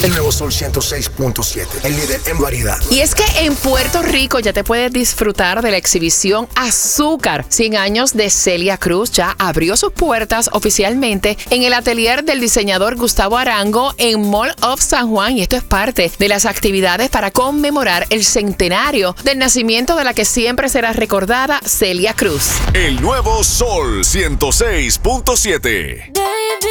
El nuevo Sol 106.7, el líder en variedad. Y es que en Puerto Rico ya te puedes disfrutar de la exhibición Azúcar. 100 años de Celia Cruz ya abrió sus puertas oficialmente en el atelier del diseñador Gustavo Arango en Mall of San Juan. Y esto es parte de las actividades para conmemorar el centenario del nacimiento de la que siempre será recordada, Celia Cruz. El nuevo Sol 106.7.